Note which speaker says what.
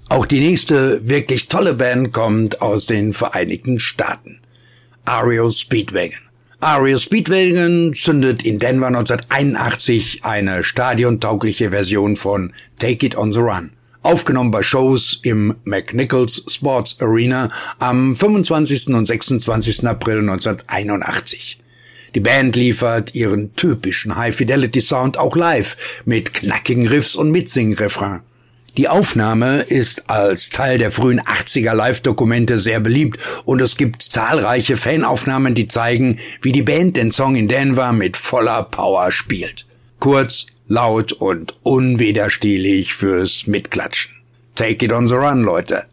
Speaker 1: Auch die nächste wirklich tolle Band kommt aus den Vereinigten Staaten. REO Speedwagon. REO Speedwagon zündet in Denver 1981 eine stadiontaugliche Version von Take It on the Run. Aufgenommen bei Shows im McNichols Sports Arena am 25. und 26. April 1981. Die Band liefert ihren typischen High-Fidelity-Sound auch live mit knackigen Riffs und Mitsing-Refrain. Die Aufnahme ist als Teil der frühen 80er Live-Dokumente sehr beliebt und es gibt zahlreiche Fanaufnahmen, die zeigen, wie die Band den Song in Denver mit voller Power spielt. Kurz, laut und unwiderstehlich fürs Mitklatschen. Take it on the run, Leute.